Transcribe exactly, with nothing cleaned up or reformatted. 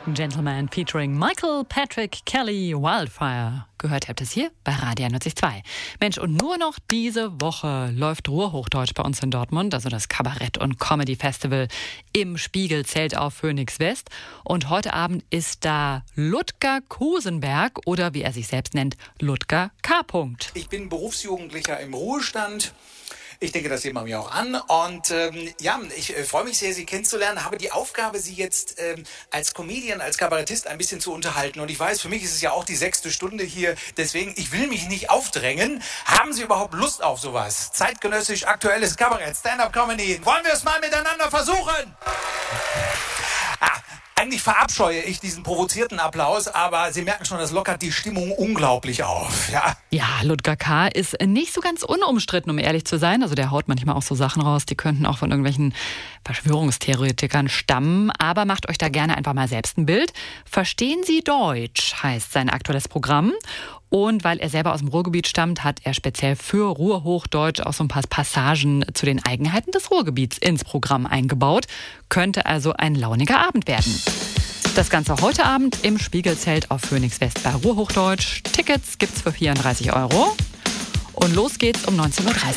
Gentleman featuring Michael Patrick Kelly, Wildfire. Gehört habt ihr es hier bei Radio einundneunzig Komma zwei. Mensch, und nur noch diese Woche läuft Ruhrhochdeutsch bei uns in Dortmund, also das Kabarett- und Comedy-Festival im Spiegelzelt auf Phoenix West. Und heute Abend ist da Ludger Kosenberg oder wie er sich selbst nennt, Ludger K. Ich bin Berufsjugendlicher im Ruhestand. Ich denke, das sieht man mir auch an. Und ähm, ja, ich äh, freue mich sehr, Sie kennenzulernen. Habe die Aufgabe, Sie jetzt ähm, als Comedian, als Kabarettist ein bisschen zu unterhalten. Und ich weiß, für mich ist es ja auch die sechste Stunde hier. Deswegen, ich will mich nicht aufdrängen. Haben Sie überhaupt Lust auf sowas? Zeitgenössisch, aktuelles Kabarett, Stand-up-Comedy. Wollen wir es mal miteinander versuchen? Ah. Eigentlich verabscheue ich diesen provozierten Applaus, aber Sie merken schon, das lockert die Stimmung unglaublich auf. Ja, ja, Ludger K. ist nicht so ganz unumstritten, um ehrlich zu sein. Also der haut manchmal auch so Sachen raus, die könnten auch von irgendwelchen Verschwörungstheoretikern stammen. Aber macht euch da gerne einfach mal selbst ein Bild. Verstehen Sie Deutsch heißt sein aktuelles Programm. Und weil er selber aus dem Ruhrgebiet stammt, hat er speziell für Ruhrhochdeutsch auch so ein paar Passagen zu den Eigenheiten des Ruhrgebiets ins Programm eingebaut. Könnte also ein launiger Abend werden. Das Ganze heute Abend im Spiegelzelt auf Phoenix West bei Ruhrhochdeutsch. Tickets gibt's für vierunddreißig Euro. Und los geht's um neunzehn Uhr dreißig.